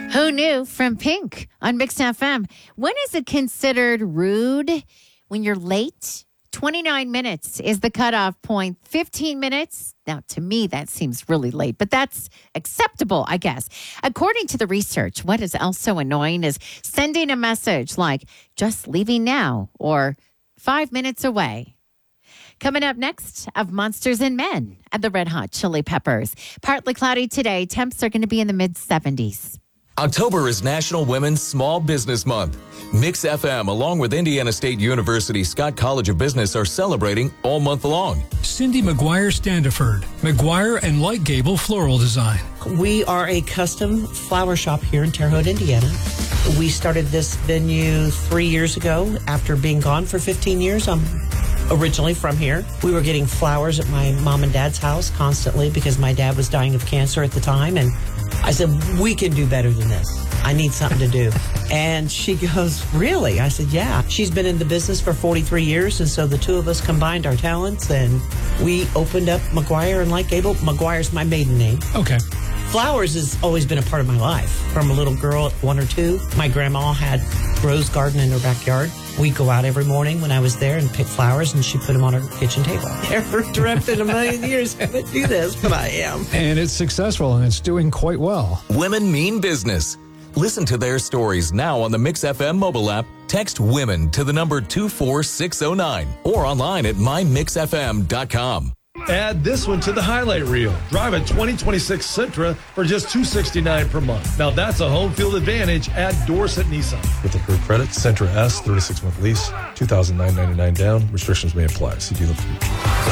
Who Knew from Pink on Mix FM. When is it considered rude? When you're late? 29 minutes is the cutoff point. 15 minutes? Now, to me, that seems really late, but that's acceptable, I guess. According to the research, what is also annoying is sending a message like, just leaving now, or 5 minutes away. Coming up next, of Monsters and Men at the Red Hot Chili Peppers. Partly cloudy today. Temps are going to be in the mid-70s. October is National Women's Small Business Month. Mix FM, along with Indiana State University Scott College of Business, are celebrating all month long. Cindy McGuire Standiford, McGuire and Light Gable Floral Design. We are a custom flower shop here in Terre Haute, Indiana. We started this venue 3 years ago after being gone for 15 years. I'm originally from here. We were getting flowers at my mom and dad's house constantly because my dad was dying of cancer at the time. And I said, we can do better than this. I need something to do. And she goes, really? I said, yeah. She's been in the business for 43 years. And so the two of us combined our talents and we opened up McGuire and Light Gable. McGuire's my maiden name. Okay. Flowers has always been a part of my life. From a little girl at 1 or 2, my grandma had rose garden in her backyard. We'd go out every morning when I was there and pick flowers, and she put them on her kitchen table. Never dreamt in a million years I would do this, but I am. And it's successful, and it's doing quite well. Women mean business. Listen to their stories now on the Mix FM mobile app. Text WOMEN to the number 24609 or online at mymixfm.com. Add this one to the highlight reel. Drive a 2026 Sentra for just $269 per month. Now that's a home field advantage at Dorset Nissan. With approved credit, Sentra S, 36-month lease, $2,999 down. Restrictions may apply. See dealer for